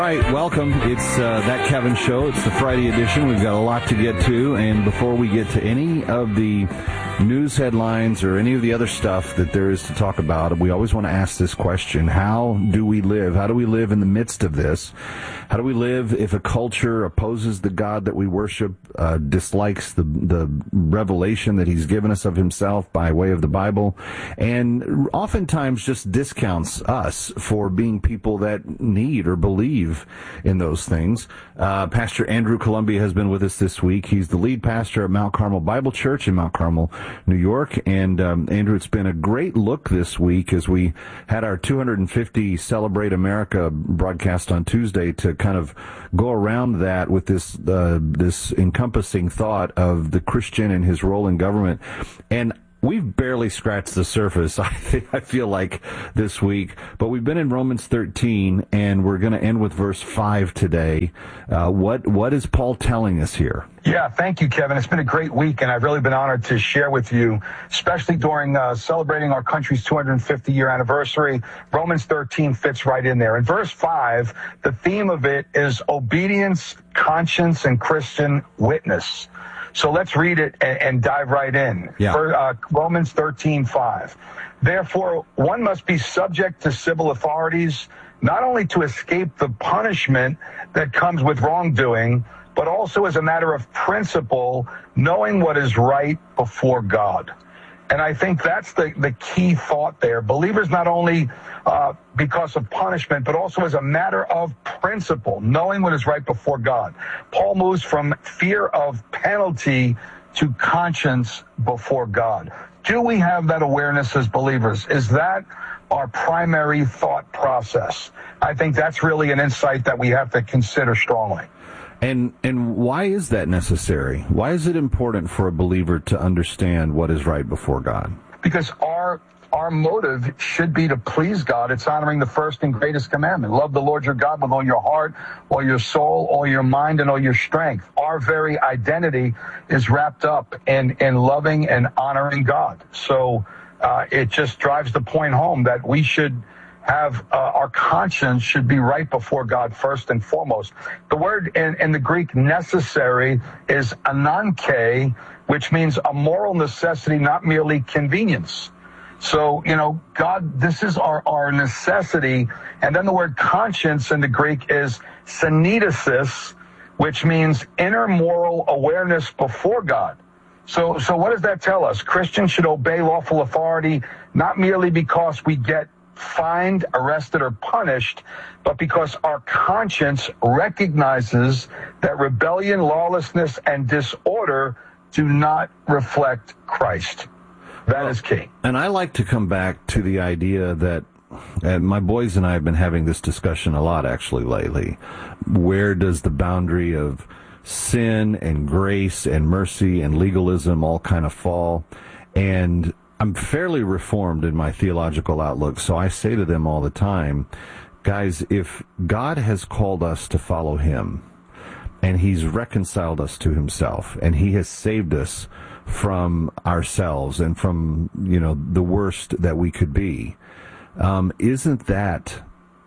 All right, welcome. It's That Kevin Show. It's the Friday edition. We've got a lot to get to, and before we get to any of the news headlines or any of the other stuff that there is to talk about, we always want to ask this question: how do we live? How do we live in the midst of this? How do we live if a culture opposes the God that we worship, dislikes the revelation that he's given us of himself by way of the Bible, and oftentimes just discounts us for being people that need or believe in those things? Pastor Andrew Columbia has been with us this week. He's the lead pastor at Mount Carmel Bible Church in Mount Carmel, New York. And Andrew, it's been a great look this week as we had our 250 Celebrate America broadcast on Tuesday to kind of go around that with this encompassing thought of the Christian and his role in government. And we've barely scratched the surface, I feel like, this week. But we've been in Romans 13, and we're going to end with verse 5 today. What is Paul telling us here? Yeah, thank you, Kevin. It's been a great week, and I've really been honored to share with you, especially during celebrating our country's 250-year anniversary. Romans 13 fits right in there. In verse 5, the theme of it is obedience, conscience, and Christian witness. So let's read it and dive right in. Yeah. Romans 13:5. Therefore, one must be subject to civil authorities, not only to escape the punishment that comes with wrongdoing, but also as a matter of principle, knowing what is right before God. And I think that's the key thought there. Believers not only because of punishment, but also as a matter of principle, knowing what is right before God. Paul moves from fear of penalty to conscience before God. Do we have that awareness as believers? Is that our primary thought process? I think that's really an insight that we have to consider strongly. And why is that necessary? Why is it important for a believer to understand what is right before God? Because our motive should be to please God. It's honoring the first and greatest commandment. Love the Lord your God with all your heart, all your soul, all your mind, and all your strength. Our very identity is wrapped up in loving and honoring God. So it just drives the point home that we should have our conscience should be right before God first and foremost. The word in the Greek necessary is ananke, which means a moral necessity, not merely convenience. So, God, this is our necessity. And then the word conscience in the Greek is syneidesis, which means inner moral awareness before God. So what does that tell us? Christians should obey lawful authority, not merely because we get fined, arrested, or punished, but because our conscience recognizes that rebellion, lawlessness, and disorder do not reflect Christ. That is key. And I like to come back to the idea that my boys and I have been having this discussion a lot actually lately. Where does the boundary of sin and grace and mercy and legalism all kind of fall? And I'm fairly reformed in my theological outlook, so I say to them all the time, guys, if God has called us to follow him, and he's reconciled us to himself, and he has saved us from ourselves and from, the worst that we could be, isn't that,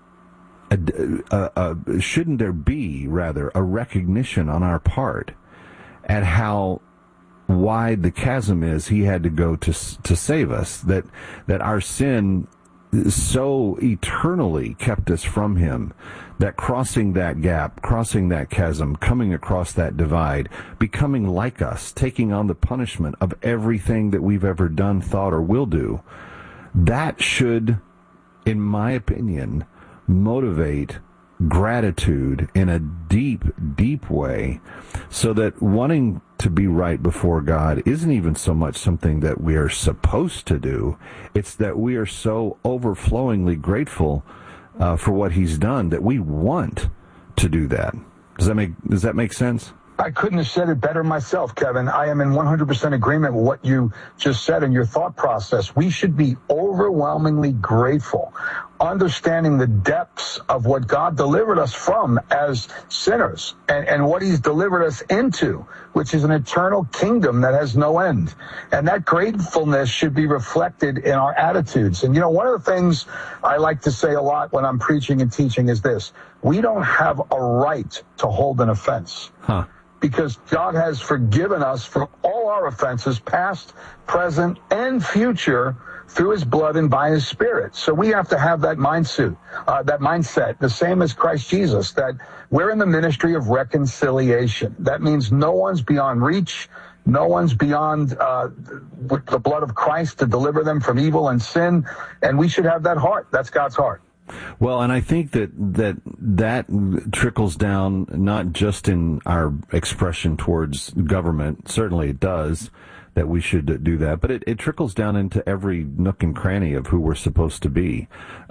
shouldn't there be, rather, a recognition on our part at how wide the chasm is he had to go to save us, that our sin so eternally kept us from him, that crossing that gap, crossing that chasm, coming across that divide, becoming like us, taking on the punishment of everything that we've ever done, thought, or will do, that should, in my opinion, motivate gratitude in a deep, deep way, so that wanting to be right before God isn't even so much something that we are supposed to do. It's that we are so overflowingly grateful for what he's done that we want to do that. Does that make sense? I couldn't have said it better myself, Kevin. I am in 100% agreement with what you just said in your thought process. We should be overwhelmingly grateful. understanding the depths of what God delivered us from as sinners and what he's delivered us into, which is an eternal kingdom that has no end. And that gratefulness should be reflected in our attitudes. And, one of the things I like to say a lot when I'm preaching and teaching is this: we don't have a right to hold an offense. Because God has forgiven us for all our offenses, past, present, and future, through his blood and by his Spirit. So we have to have that mindset, the same as Christ Jesus, that we're in the ministry of reconciliation. That means no one's beyond reach. No one's beyond the blood of Christ to deliver them from evil and sin. And we should have that heart. That's God's heart. Well, and I think that trickles down not just in our expression towards government. Certainly it does, that we should do that, but it trickles down into every nook and cranny of who we're supposed to be.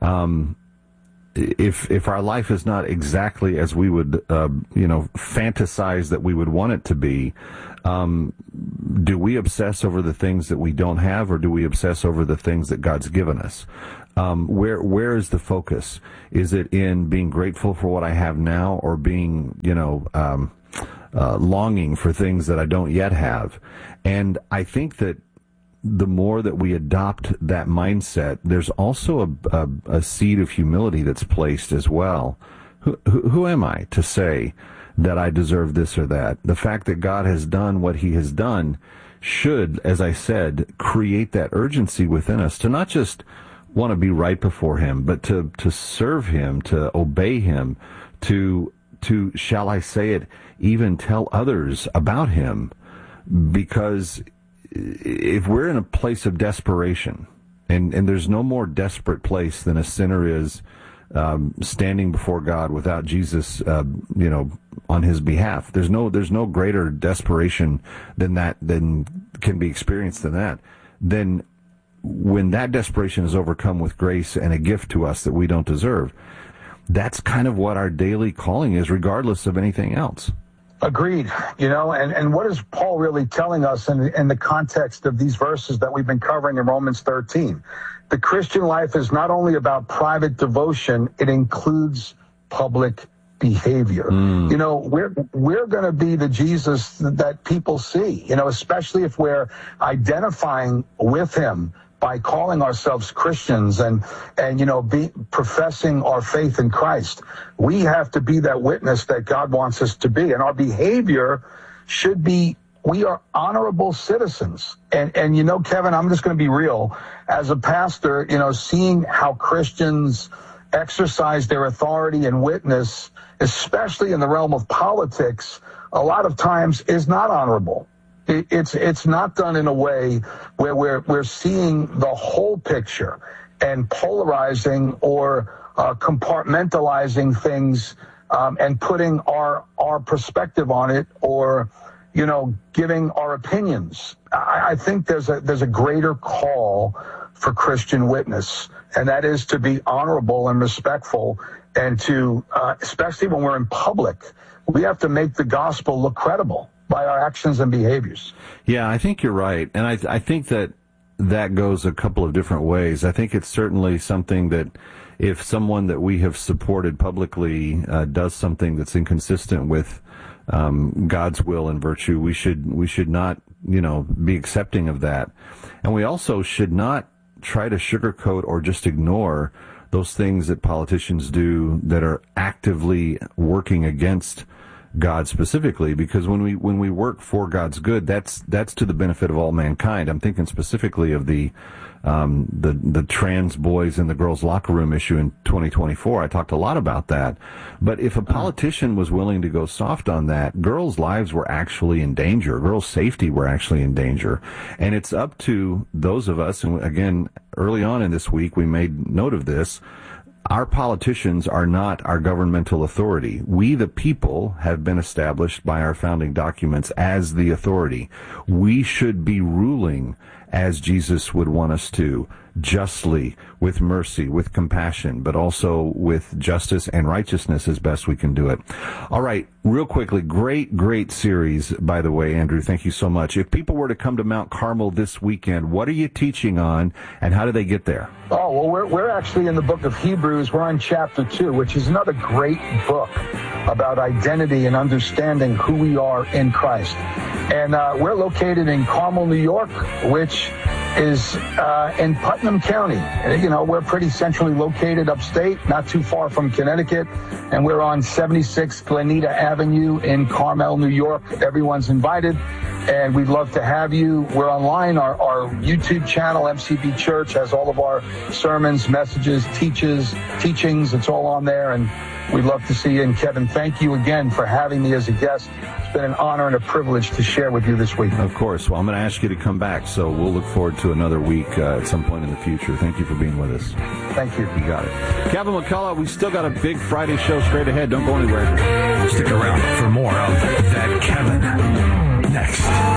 If our life is not exactly as we would, fantasize that we would want it to be, do we obsess over the things that we don't have, or do we obsess over the things that God's given us? Where is the focus? Is it in being grateful for what I have now, or being, longing for things that I don't yet have? And I think that the more that we adopt that mindset, there's also a seed of humility that's placed as well. Who am I to say that I deserve this or that? The fact that God has done what he has done should, as I said, create that urgency within us to not just want to be right before him, but to serve him, to obey him, to shall I say it, even tell others about him. Because if we're in a place of desperation, and there's no more desperate place than a sinner is standing before God without Jesus, on his behalf. There's no greater desperation than can be experienced than that. Then when that desperation is overcome with grace and a gift to us that we don't deserve, that's kind of what our daily calling is, regardless of anything else. Agreed. And what is Paul really telling us in the context of these verses that we've been covering in Romans 13? The Christian life is not only about private devotion, it includes public behavior. We're going to be the Jesus that people see, especially if we're identifying with him by calling ourselves Christians and professing our faith in Christ. We have to be that witness that God wants us to be. And our behavior should be, we are honorable citizens. And Kevin, I'm just going to be real. As a pastor, seeing how Christians exercise their authority and witness, especially in the realm of politics, a lot of times is not honorable. It's not done in a way where we're seeing the whole picture and polarizing or compartmentalizing things and putting our perspective on it, or giving our opinions. I think there's a greater call for Christian witness, and that is to be honorable and respectful, and to especially when we're in public, we have to make the gospel look credible by our actions and behaviors. Yeah, I think you're right. And I think that goes a couple of different ways. I think it's certainly something that if someone that we have supported publicly does something that's inconsistent with God's will and virtue, we should not, be accepting of that. And we also should not try to sugarcoat or just ignore those things that politicians do that are actively working against God specifically, because when we work for God's good, that's to the benefit of all mankind. I'm thinking specifically of the trans boys in the girls' locker room issue in 2024. I talked a lot about that. But if a politician was willing to go soft on that, girls' lives were actually in danger. Girls' safety were actually in danger. And it's up to those of us, and again, early on in this week, we made note of this. Our politicians are not our governmental authority. We, the people, have been established by our founding documents as the authority. We should be ruling as Jesus would want us to, justly, with mercy, with compassion, but also with justice and righteousness as best we can do it. All right, real quickly, great series, by the way, Andrew. Thank you so much. If people were to come to Mount Carmel this weekend, what are you teaching on, and how do they get there? Oh, well, we're actually in the book of Hebrews. We're on chapter 2, which is another great book about identity and understanding who we are in Christ. And we're located in Carmel, New York, which is in Putnam County. You know, we're pretty centrally located upstate, not too far from Connecticut, and we're on 76 Glenita Avenue in Carmel, New York. Everyone's invited, and we'd love to have you. We're online. Our YouTube channel, MCB Church, has all of our sermons, messages, teachings. It's all on there, and we'd love to see you. And Kevin, thank you again for having me as a guest. It's been an honor and a privilege to share with you this week. Of course. Well, I'm going to ask you to come back, so we'll look forward to another week at some point in the future. Thank you for being with us. Thank you. You got it. Kevin McCullough, we still got a big Friday show straight ahead. Don't go anywhere. Stick around for more of That Kevin next.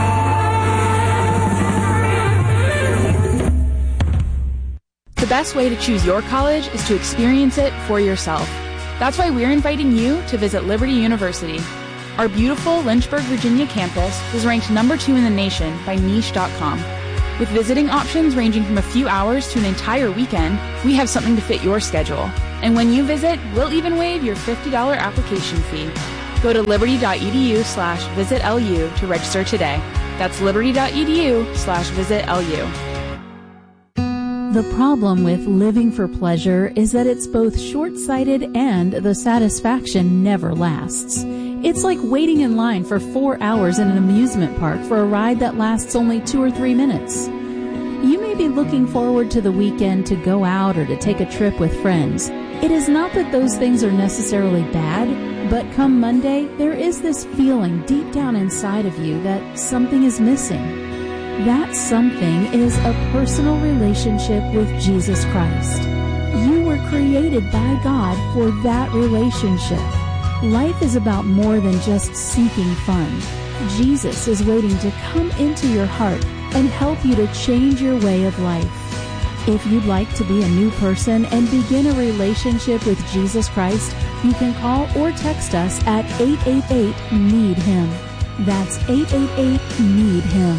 The best way to choose your college is to experience it for yourself. That's why we're inviting you to visit Liberty University. Our beautiful Lynchburg, Virginia campus was ranked number 2 in the nation by Niche.com. With visiting options ranging from a few hours to an entire weekend, we have something to fit your schedule. And when you visit, we'll even waive your $50 application fee. Go to liberty.edu/visitlu to register today. That's liberty.edu/visitlu. The problem with living for pleasure is that it's both short-sighted and the satisfaction never lasts. It's like waiting in line for 4 hours in an amusement park for a ride that lasts only 2 or 3 minutes. You may be looking forward to the weekend to go out or to take a trip with friends. It is not that those things are necessarily bad, but come Monday, there is this feeling deep down inside of you that something is missing. That something is a personal relationship with Jesus Christ. You were created by God for that relationship. Life is about more than just seeking fun. Jesus is waiting to come into your heart and help you to change your way of life. If you'd like to be a new person and begin a relationship with Jesus Christ, you can call or text us at 888-NEED-HIM. That's 888-NEED-HIM.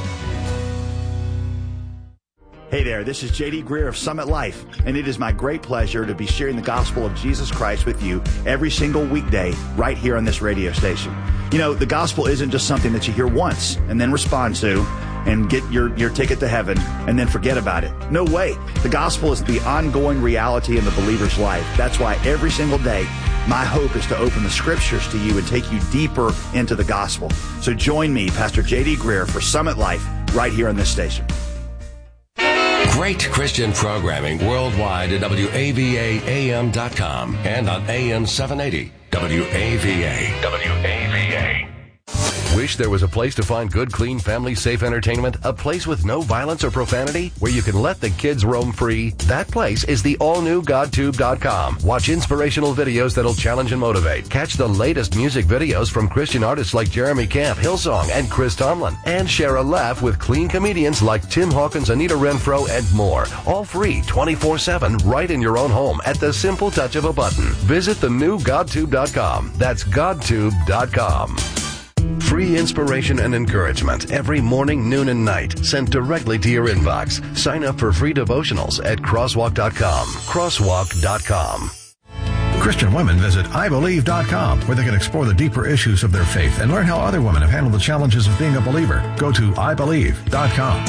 Hey there, this is J.D. Greer of Summit Life, and it is my great pleasure to be sharing the gospel of Jesus Christ with you every single weekday right here on this radio station. You know, the gospel isn't just something that you hear once and then respond to and get your ticket to heaven and then forget about it. No way. The gospel is the ongoing reality in the believer's life. That's why every single day, my hope is to open the scriptures to you and take you deeper into the gospel. So join me, Pastor J.D. Greer, for Summit Life right here on this station. Great Christian programming worldwide at WAVAAM.com and on AM 780. WAVA. Wish there was a place to find good, clean, family-safe entertainment? A place with no violence or profanity? Where you can let the kids roam free? That place is the all-new GodTube.com. Watch inspirational videos that'll challenge and motivate. Catch the latest music videos from Christian artists like Jeremy Camp, Hillsong, and Chris Tomlin. And share a laugh with clean comedians like Tim Hawkins, Anita Renfro, and more. All free 24/7 right in your own home at the simple touch of a button. Visit the new GodTube.com. That's GodTube.com. Free inspiration and encouragement every morning, noon, and night sent directly to your inbox. Sign up for free devotionals at crosswalk.com. Crosswalk.com. Christian women visit IBelieve.com, where they can explore the deeper issues of their faith and learn how other women have handled the challenges of being a believer. Go to IBelieve.com.